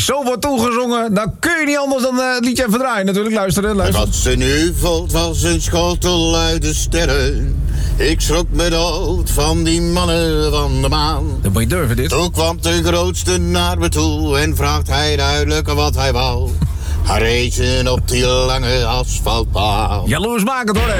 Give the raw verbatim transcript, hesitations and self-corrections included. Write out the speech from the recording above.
zo wordt toegezongen, dan kun je niet anders dan uh, het liedje even draaien. Natuurlijk, luisteren. luisteren. Wat ze nu voelt was een schotel uit de sterren. Ik schrok me dood van die mannen van de maan. Dat moet je durven, dit. Toen kwam de grootste naar me toe en vraagt hij duidelijk wat hij wou. Hij reed op die lange asfaltpaal. Jaloers maken hoor, hè.